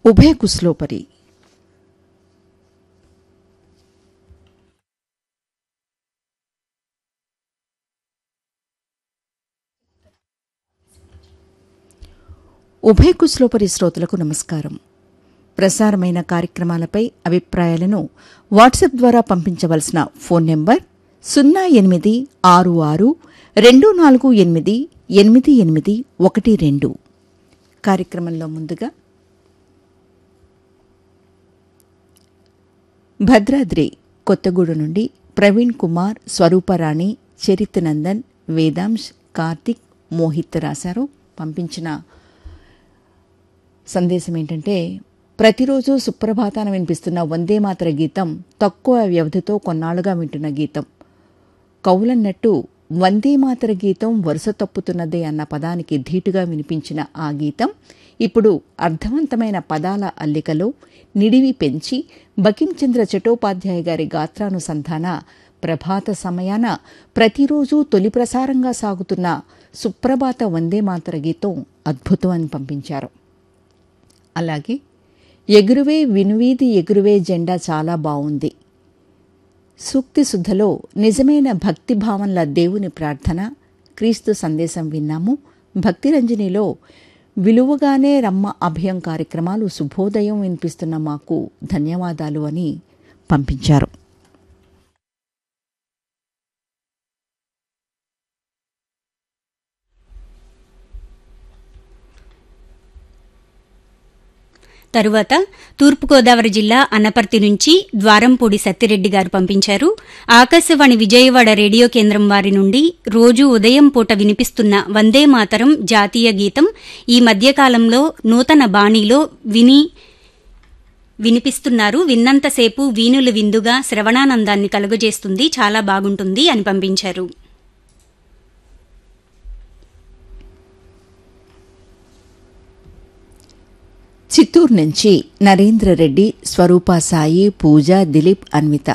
ఉభయ కుశ్లోపరి. ఉభయ కుశ్లోపరి శ్రోతలకు నమస్కారం. ప్రసారమైన కార్యక్రమాలపై అభిప్రాయాలను వాట్సాప్ ద్వారా పంపించవలసిన ఫోన్ నెంబర్ 086624888812. కార్యక్రమంలో ముందుగా భద్రాద్రి కొత్తగూడు నుండి ప్రవీణ్ కుమార్, స్వరూపరాణి, చరిత్ నందన్, వేదాంశ్, కార్తిక్, మోహిత్ రాశారు. పంపించిన సందేశం ఏంటంటే, ప్రతిరోజు సుప్రభాతాన వినిపిస్తున్న వందేమాతర గీతం తక్కువ వ్యవధితో కొన్నాళ్లుగా వింటున్న గీతం. కౌలన్నట్టు వందేమాతర గీతం వరుస తప్పుతున్నదే అన్న పదానికి ధీటుగా వినిపించిన ఆ గీతం ఇప్పుడు అర్థవంతమైన పదాల అల్లికలో నిడివి పెంచి బకించంద్ర చటోపాధ్యాయ గారి గాత్రానుసంధాన ప్రభాత సమయాన ప్రతిరోజూ తొలి ప్రసారంగా సాగుతున్న సుప్రభాత వందేమాతర గీతం అద్భుతం అని పంపించారు. అలాగే ఎగురువే వినువీధి ఎగురువే జెండా చాలా బావుంది. సూక్తి శుద్ధలో నిజమైన భక్తిభావంల దేవుని ప్రార్థన, క్రీస్తు సందేశం విన్నాము. భక్తిరంజనిలో విలువగానే రమ్మ అభయం కార్యక్రమాలు శుభోదయం వినిపిస్తున్న మాకు ధన్యవాదాలు అని పంపించారు. తరువాత తూర్పుగోదావరి జిల్లా అనపర్తి నుంచి ద్వారంపూడి సత్తిరెడ్డి గారు పంపించారు. ఆకాశవాణి విజయవాడ రేడియో కేంద్రం వారి నుండి రోజూ ఉదయం పూట వినిపిస్తున్న వందేమాతరం జాతీయ గీతం ఈ మధ్యకాలంలో నూతన బాణీలో వినిపిస్తున్నారు. విన్నంతసేపు వీణులు విందుగా శ్రవణానందాన్ని కలుగజేస్తుంది, చాలా బాగుంటుంది అని పంపించారు. చిత్తూరు నుంచి నరేంద్రరెడ్డి, స్వరూప సాయి, పూజ, దిలీప్, అన్విత.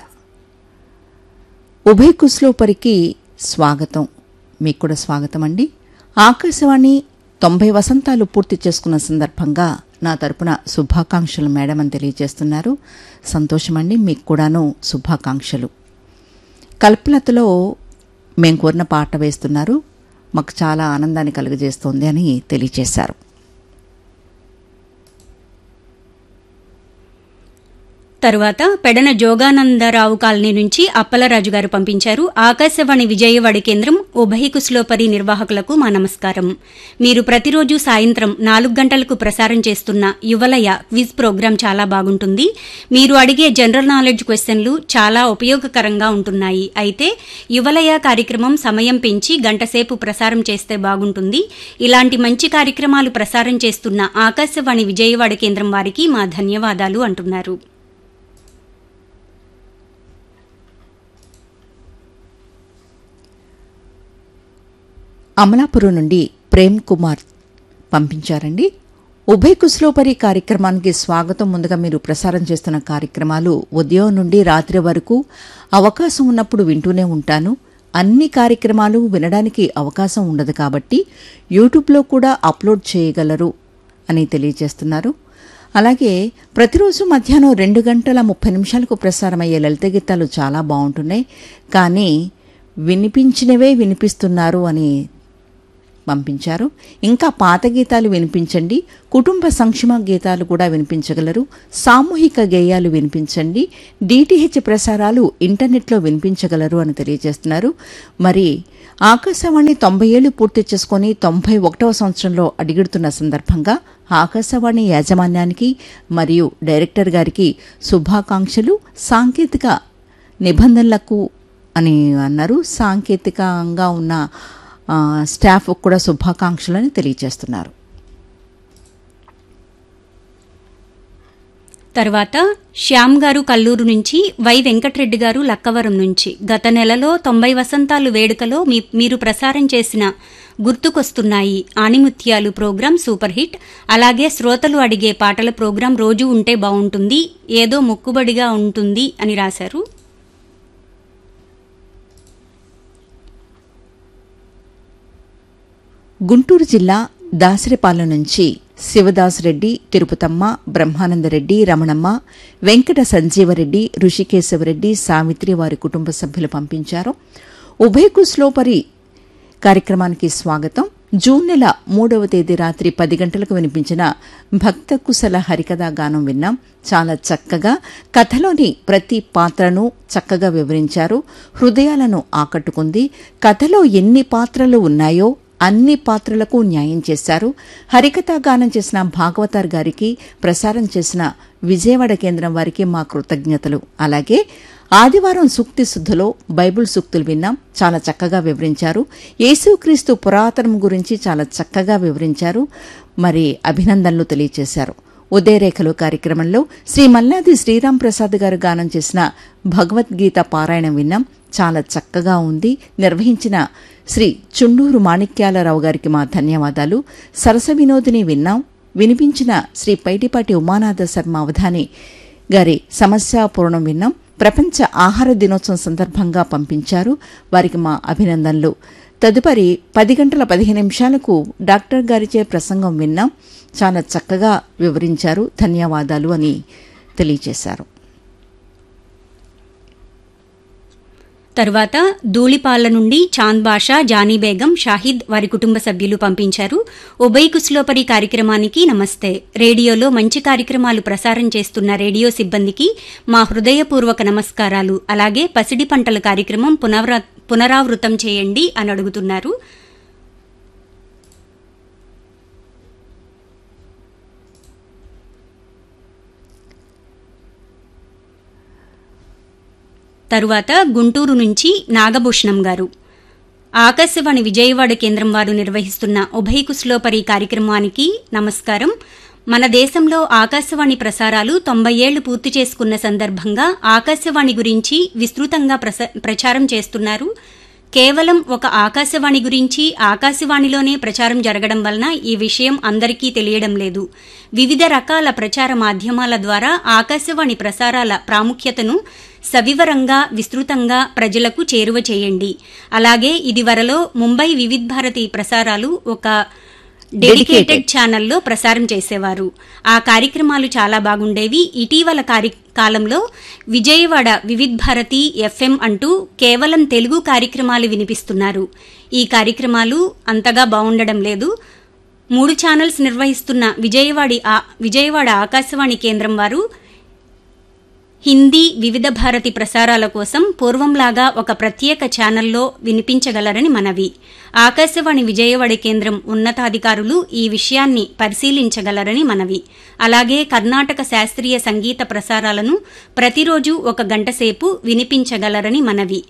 ఉభయ కుశ్లోపరికి స్వాగతం. మీకు కూడా స్వాగతం అండి. ఆకాశవాణి 90 వసంతాలు పూర్తి చేసుకున్న సందర్భంగా నా తరపున శుభాకాంక్షలు మేడం అని తెలియజేస్తున్నారు. సంతోషమండి, మీకు కూడాను శుభాకాంక్షలు. కల్పలతలో మేము కోరిన పాట వేస్తున్నారు, మాకు చాలా ఆనందాన్ని కలుగజేస్తోంది అని తెలియజేశారు. తరువాత పెడన జోగానందరావు కాలనీ నుంచి అప్పలరాజు గారు పంపించారు. ఆకాశవాణి విజయవాడ కేంద్రం ఉభయ కుశ్లోపరి నిర్వాహకులకు మా నమస్కారం. మీరు ప్రతిరోజు సాయంత్రం 4 గంటలకు ప్రసారం చేస్తున్న యువలయ క్విజ్ ప్రోగ్రాం చాలా బాగుంటుంది. మీరు అడిగే జనరల్ నాలెడ్జ్ క్వశ్చన్లు చాలా ఉపయోగకరంగా ఉంటున్నాయి. అయితే యువలయ కార్యక్రమం సమయం పెంచి గంటసేపు ప్రసారం చేస్తే బాగుంటుంది. ఇలాంటి మంచి కార్యక్రమాలు ప్రసారం చేస్తున్న ఆకాశవాణి విజయవాడ కేంద్రం వారికి మా ధన్యవాదాలు అంటున్నారు. అమలాపురం నుండి ప్రేమ్ కుమార్ పంపించారండి. ఉభయ కుశ్లోపరి కార్యక్రమానికి స్వాగతం. ముందుగా మీరు ప్రసారం చేస్తున్న కార్యక్రమాలు ఉదయం నుండి రాత్రి వరకు అవకాశం ఉన్నప్పుడు వింటూనే ఉంటాను. అన్ని కార్యక్రమాలు వినడానికి అవకాశం ఉండదు కాబట్టి యూట్యూబ్లో కూడా అప్లోడ్ చేయగలరు అని తెలియజేస్తున్నారు. అలాగే ప్రతిరోజు మధ్యాహ్నం 2:30 ప్రసారమయ్యే లలిత గీతాలు చాలా బాగుంటున్నాయి, కానీ వినిపించినవే వినిపిస్తున్నారు అని పంపించారు. ఇంకా పాత గీతాలు వినిపించండి, కుటుంబ సంక్షేమ గీతాలు కూడా వినిపించగలరు, సామూహిక గేయాలు వినిపించండి, డిటిహెచ్ ప్రసారాలు ఇంటర్నెట్లో వినిపించగలరు అని తెలియజేస్తున్నారు. మరి ఆకాశవాణి 90 ఏళ్లు పూర్తి చేసుకుని 91వ సంవత్సరంలో అడుగుడుతున్న సందర్భంగా ఆకాశవాణి యాజమాన్యానికి మరియు డైరెక్టర్ గారికి శుభాకాంక్షలు. సాంకేతిక నిబంధనలకు అని అన్నారు. సాంకేతికంగా ఉన్న స్టాఫ్ కూడా శుభాకాంక్షలని తెలియజేస్తున్నారు. తర్వాత శ్యామ్ గారు కల్లూరు నుంచి, వై వెంకటరెడ్డి గారు లక్కవరం నుంచి గత నెలలో 90 వసంతాలు వేడుకలో మీరు ప్రసారం చేసిన గుర్తుకొస్తున్నాయి ఆణిముత్యాలు ప్రోగ్రాం సూపర్ హిట్. అలాగే శ్రోతలు అడిగే పాటల ప్రోగ్రాం రోజూ ఉంటే బాగుంటుంది, ఏదో మొక్కుబడిగా ఉంటుంది అని రాశారు. గుంటూరు జిల్లా దాసరిపాలెం నుంచి శివదాస్ రెడ్డి, తిరుపతమ్మ, బ్రహ్మానందరెడ్డి, రమణమ్మ, వెంకట సంజీవరెడ్డి, ఋషికేశవరెడ్డి, సావిత్రి వారి కుటుంబ సభ్యులు పంపించారు. ఉభయకుస్లోపరి కార్యక్రమానికి స్వాగతం. జూన్ నెల 3వ తేదీ రాత్రి 10 గంటలకు వినిపించిన భక్త కుశల హరికథా గానం విన్నాం. చాలా చక్కగా కథలోని ప్రతి పాత్రను చక్కగా వివరించారు. హృదయాలను ఆకట్టుకుంది. కథలో ఎన్ని పాత్రలు ఉన్నాయో అన్ని పాత్రలకు న్యాయం చేశారు. హరికథా గానం చేసిన భాగవతార్ గారికి, ప్రసారం చేసిన విజయవాడ కేంద్రం వారికి మా కృతజ్ఞతలు. అలాగే ఆదివారం సూక్తి శుద్ధిలో బైబిల్ సూక్తులు విన్నాం. చాలా చక్కగా వివరించారు. యేసుక్రీస్తు పురాతనం గురించి చాలా చక్కగా వివరించారు. మరి అభినందనలు తెలియజేశారు. ఉదయరేఖలు కార్యక్రమంలో శ్రీ మల్లాది శ్రీరామ్ ప్రసాద్ గారు గానం చేసిన భగవద్గీత పారాయణం విన్నాం. చాలా చక్కగా ఉంది. నిర్వహించిన శ్రీ చుండూరు మాణిక్యాలరావు గారికి మా ధన్యవాదాలు. సరస వినోదిని విన్నాం. వినిపించిన శ్రీ పైటిపాటి ఉమానాథ శర్మ అవధాని గారి సమస్యాపూర్ణం విన్నాం. ప్రపంచ ఆహార దినోత్సవం సందర్భంగా పంపించారు. వారికి మా అభినందనలు. తదుపరి 10:15 డాక్టర్ గారిచే ప్రసంగం విన్నాం. చాలా చక్కగా వివరించారు. ధన్యవాదాలు అని తెలియజేశారు. తరువాత ధూళిపాల నుండి చాంద్ బాషా, జానీ బేగం, షాహిద్ వారి కుటుంబ సభ్యులు పంపించారు. ఉభయ కుస్లోపరి కార్యక్రమానికి నమస్తే. రేడియోలో మంచి కార్యక్రమాలు ప్రసారం చేస్తున్న రేడియో సిబ్బందికి మా హృదయపూర్వక నమస్కారాలు. అలాగే పసిడి పంటల కార్యక్రమం పునరావృతం చేయండి అని అడుగుతున్నారు. తరువాత గుంటూరు నుంచి నాగభూషణం గారు, ఆకాశవాణి విజయవాడ కేంద్రం వారు నిర్వహిస్తున్న ఉభయ కుస్లోపరి కార్యక్రమానికి నమస్కారం. మన దేశంలో ఆకాశవాణి ప్రసారాలు 90 ఏళ్లు పూర్తి చేసుకున్న సందర్భంగా ఆకాశవాణి గురించి విస్తృతంగా ప్రచారం చేస్తున్నారు. కేవలం ఒక ఆకాశవాణి గురించి ఆకాశవాణిలోనే ప్రచారం జరగడం వలన ఈ విషయం అందరికీ తెలియడం లేదు. వివిధ రకాల ప్రచార మాధ్యమాల ద్వారా ఆకాశవాణి ప్రసారాల ప్రాముఖ్యతను సవివరంగా, విస్తృతంగా ప్రజలకు చేరువ చేయండి. అలాగే ఇదివరలో ముంబై వివిధ్ భారతి ప్రసారాలు ఒక డెడికేటెడ్ ఛానల్లో ప్రసారం చేసేవారు. ఆ కార్యక్రమాలు చాలా బాగుండేవి. ఇటీవల కాలంలో విజయవాడ వివిధ్ భారతి ఎఫ్ఎం అంటూ కేవలం తెలుగు కార్యక్రమాలు వినిపిస్తున్నారు. ఈ కార్యక్రమాలు అంతగా బాగుండడం లేదు. 3 ఛానల్స్ నిర్వహిస్తున్న విజయవాడ ఆకాశవాణి కేంద్రం వారు హిందీ వివిధ భారతి ప్రసారాల కోసం పూర్వంలాగా ఒక ప్రత్యేక ఛానల్లో వినిపించగలరని మనవి. ఆకాశవాణి విజయవాడ కేంద్రం ఉన్నతాధికారులు ఈ విషయాన్ని పరిశీలించగలరని మనవి. అలాగే కర్ణాటక శాస్త్రీయ సంగీత ప్రసారాలను ప్రతిరోజు 1 గంట సేపు వినిపించగలరని మనవి.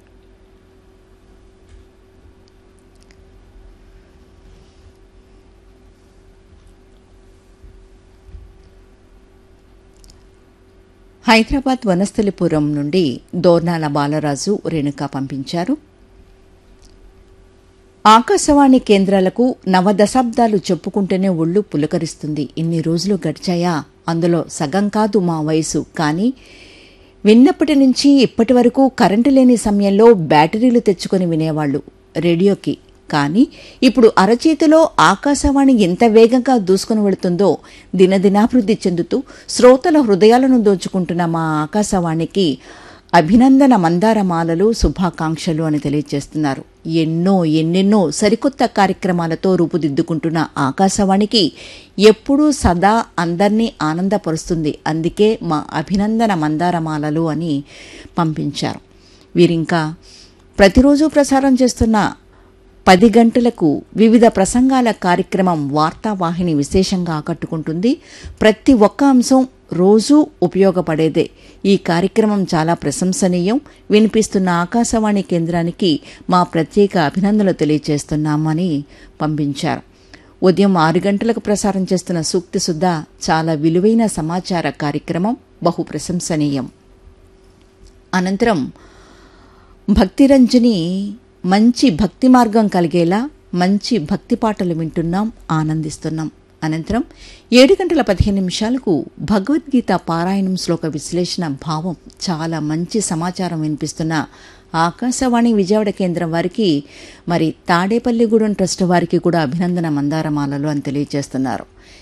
హైదరాబాద్ వనస్థలిపురం నుండి దోర్నాల బాలరాజు, రేణుక పంపించారు. ఆకాశవాణి కేంద్రాలకు 9 దశాబ్దాలు చెప్పుకుంటేనే ఒళ్ళు పులకరిస్తుంది. ఇన్ని రోజులు గడిచాయా? అందులో సగం కాదు మా వయసు. కానీ విన్నప్పటి నుంచి ఇప్పటి వరకు కరెంటు లేని సమయంలో బ్యాటరీలు తెచ్చుకొని వినేవాళ్లు రేడియోకి. కానీ ఇప్పుడు అరచేతిలో ఆకాశవాణి ఎంత వేగంగా దూసుకుని వెళుతుందో, దినదినాభివృద్ధి చెందుతూ శ్రోతల హృదయాలను దోచుకుంటున్న మా ఆకాశవాణికి అభినందన మందారమాలలు, శుభాకాంక్షలు అని తెలియజేస్తున్నారు. ఎన్నెన్నో సరికొత్త కార్యక్రమాలతో రూపుదిద్దుకుంటున్న ఆకాశవాణికి ఎప్పుడూ సదా అందర్నీ ఆనందపరుస్తుంది. అందుకే మా అభినందన మందారమాలలు అని పంపించారు. వీరింకా ప్రతిరోజు ప్రసారం చేస్తున్న 10 గంటలకు వివిధ ప్రసంగాల కార్యక్రమం వార్తావాహిని విశేషంగా ఆకట్టుకుంటుంది. ప్రతి ఒక్క అంశం రోజూ ఉపయోగపడేదే. ఈ కార్యక్రమం చాలా ప్రశంసనీయం. వినిపిస్తున్న ఆకాశవాణి కేంద్రానికి మా ప్రత్యేక అభినందనలు తెలియజేస్తున్నామని పంపించారు. ఉదయం 6 గంటలకు ప్రసారం చేస్తున్న సూక్తి సుద్ధ చాలా విలువైన సమాచార కార్యక్రమం, బహు ప్రశంసనీయం. అనంతరం భక్తిరంజని మంచి భక్తి మార్గం కలిగేలా మంచి భక్తి పాటలు వింటున్నాం, ఆనందిస్తున్నాం. అనంతరం 7:15 భగవద్గీత పారాయణం శ్లోక విశ్లేషణ భావం, చాలా మంచి సమాచారం వినిపిస్తున్న ఆకాశవాణి విజయవాడ కేంద్రం వారికి, మరి తాడేపల్లిగూడెం ట్రస్ట్ వారికి కూడా అభినందన మందారమాలలు అని తెలియజేస్తున్నారు.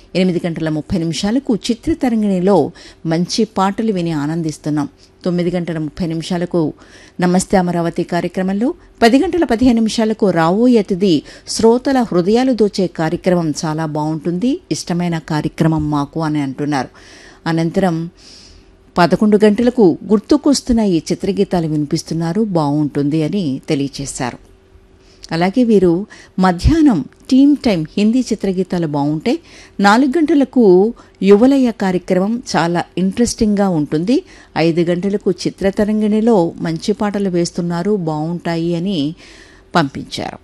8:30 చిత్రతరంగిణిలో మంచి పాటలు విని ఆనందిస్తున్నాం. 9:30 నమస్తే అమరావతి కార్యక్రమంలో, 10:15 రావోయే అతిథి శ్రోతల హృదయాలు దోచే కార్యక్రమం చాలా బాగుంటుంది, ఇష్టమైన కార్యక్రమం మాకు అని అంటున్నారు. అనంతరం 11 గంటలకు గుర్తుకొస్తున్న ఈ చిత్రగీతాలు వినిపిస్తున్నారు, బాగుంటుంది అని తెలియచేశారు. అలాగే వీరు మధ్యాహ్నం టీమ్ టైం హిందీ చిత్రగీతాలు బాగుంటే, 4 గంటలకు యువలయ కార్యక్రమం చాలా ఇంట్రెస్టింగ్గా ఉంటుంది, 5 గంటలకు చిత్రతరంగిణిలో మంచి పాటలు వేస్తున్నారు, బాగుంటాయి అని పంపించారు.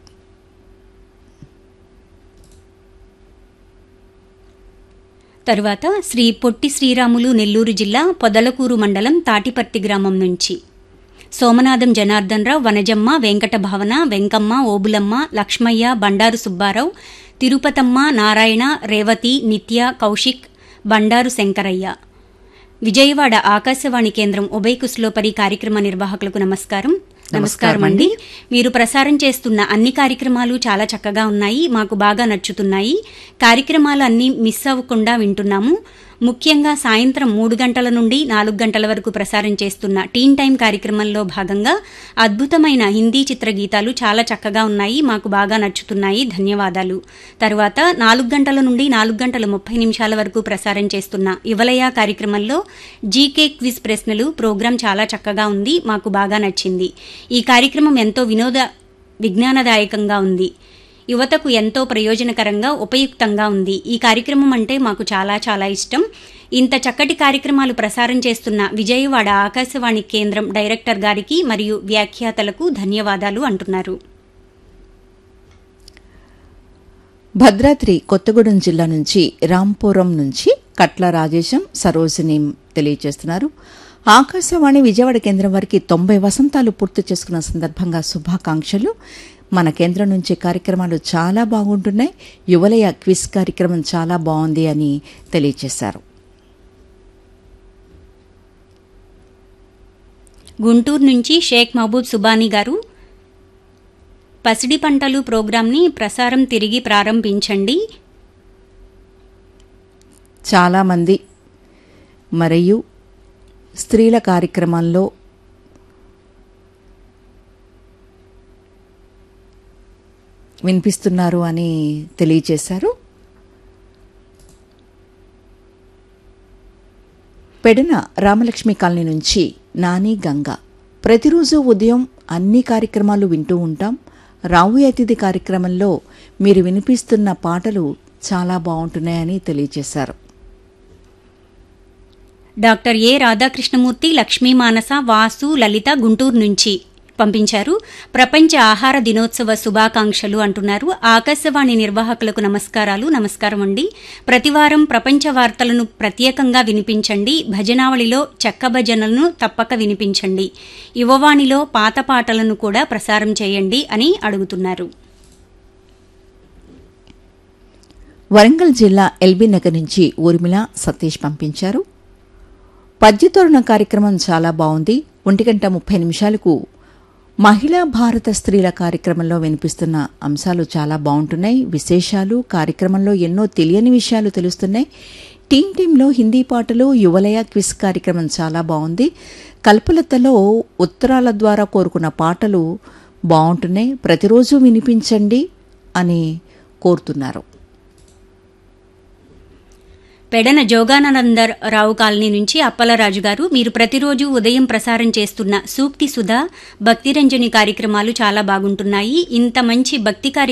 తరువాత శ్రీ పొట్టి శ్రీరాములు నెల్లూరు జిల్లా పొదలకూరు మండలం తాటిపర్తి గ్రామం నుంచి సోమనాథం జనార్దన్ రావు, వనజమ్మ, వెంకట భవన, వెంకమ్మ, ఓబులమ్మ, లక్ష్మయ్య, బండారు సుబ్బారావు, తిరుపతమ్మ, నారాయణ, రేవతి, నిత్య, కౌశిక్, బండారు శంకరయ్య. విజయవాడ ఆకాశవాణి కేంద్రం ఉభయ కుశలోపరి కార్యక్రమ నిర్వాహకులకు నమస్కారం. నమస్కారం అండి. మీరు ప్రసారం చేస్తున్న అన్ని కార్యక్రమాలు చాలా చక్కగా ఉన్నాయి, మాకు బాగా నచ్చుతున్నాయి. కార్యక్రమాలు అన్నీ మిస్ అవ్వకుండా వింటున్నాము. ముఖ్యంగా సాయంత్రం 3 గంటల నుండి 4 గంటల వరకు ప్రసారం చేస్తున్న టీన్ టైం కార్యక్రమంలో భాగంగా అద్భుతమైన హిందీ చిత్రగీతాలు చాలా చక్కగా ఉన్నాయి, మాకు బాగా నచ్చుతున్నాయి, ధన్యవాదాలు. తర్వాత 4 గంటల నుండి 4:30 వరకు ప్రసారం చేస్తున్న యువలయ కార్యక్రమంలో జీకే క్విజ్ ప్రశ్నలు ప్రోగ్రాం చాలా చక్కగా ఉంది, మాకు బాగా నచ్చింది. ఈ కార్యక్రమం ఎంతో విజ్ఞానదాయకంగా ఉంది, యువతకు ఎంతో ప్రయోజనకరంగా ఉపయుక్తంగా ఉంది. ఈ కార్యక్రమం అంటే మాకు చాలా చాలా ఇష్టం. ఇంత చక్కటి కార్యక్రమాలు ప్రసారం చేస్తున్న విజయవాడ ఆకాశవాణి కేంద్రం డైరెక్టర్ గారికి మరియు వ్యాఖ్యాతలకు ధన్యవాదాలు అంటున్నారు. భద్రాద్రి కొత్తగూడెం జిల్లా నుంచి రాంపురం నుంచి కట్ల రాజేశం, సరోజిని తెలియజేస్తున్నారు. ఆకాశవాణి విజయవాడ కేంద్రం వారికి 90 వసంతాలు పూర్తి చేసుకున్న సందర్భంగా శుభాకాంక్షలు. మన కేంద్రం నుంచి కార్యక్రమాలు చాలా బాగుంటున్నాయి, యువలయ క్విజ్ కార్యక్రమం చాలా బాగుంది అని తెలియజేశారు. గుంటూరు నుంచి షేక్ మహబూబ్ సుబానీ గారు, పసిడి పంటలు ప్రోగ్రాంని ప్రసారం తిరిగి ప్రారంభించండి. చాలామంది మరియు స్త్రీల కార్యక్రమంలో వినిపిస్తున్నారు అని తెలియజేశారు. పెడన రామలక్ష్మి కాలనీ నుంచి నాని గంగ, ప్రతిరోజు ఉదయం అన్ని కార్యక్రమాలు వింటూ ఉంటాం, రావు అతిథి కార్యక్రమంలో మీరు వినిపిస్తున్న పాటలు చాలా బాగుంటున్నాయని తెలియజేశారు. డాక్టర్ ఏ రాధాకృష్ణమూర్తి, లక్ష్మీ మానస, వాసు, లలిత గుంటూరు నుంచి పంపించారు. ప్రపంచ ఆహార దినోత్సవ శుభాకాంక్షలు అంటున్నారు. ఆకాశవాణి నిర్వాహకులకు నమస్కారాలు. నమస్కారం అండి. ప్రతివారం ప్రపంచ వార్తలను ప్రత్యేకంగా వినిపించండి, భజనావళిలో చెక్క భజనలను తప్పక వినిపించండి, యువవాణిలో పాత పాటలను కూడా ప్రసారం చేయండి అని అడుగుతున్నారు. వరంగల్ జిల్లా ఎల్బీ నగర్ నుంచి ఊర్మిళ సతీష్ పంపించారు. పద్యతోరణ కార్యక్రమం చాలా బాగుంది, 1:30 మహిళా భారత స్త్రీల కార్యక్రమంలో వినిపిస్తున్న అంశాలు చాలా బాగుంటున్నాయి, విశేషాలు కార్యక్రమంలో ఎన్నో తెలియని విషయాలు తెలుస్తున్నాయి. టీంలో హిందీ పాటలు, యువలయ క్విజ్ కార్యక్రమం చాలా బాగుంది, కల్పలతలో ఉత్తరాల ద్వారా కోరుకున్న పాటలు బాగుంటున్నాయి, ప్రతిరోజు వినిపించండి అని కోరుతున్నారు. పెడన జోగానందరావు కాలనీ నుంచి అప్పలరాజు గారు, మీరు ప్రతిరోజు ఉదయం ప్రసారం చేస్తున్న సూక్తి సుధా, భక్తిరంజని కార్యక్రమాలు చాలా బాగుంటున్నాయి. ఇంత మంచి భక్తి